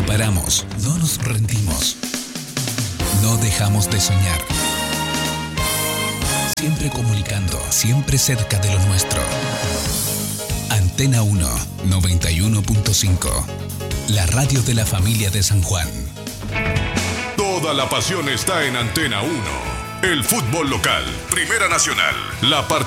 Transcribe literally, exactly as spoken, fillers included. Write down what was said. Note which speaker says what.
Speaker 1: paramos, no nos rendimos. No dejamos de soñar. Siempre comunicando, siempre cerca de lo nuestro. Antena uno, noventa y uno punto cinco. La radio de la familia de San Juan.
Speaker 2: Toda la pasión está en Antena uno. El fútbol local, Primera Nacional, la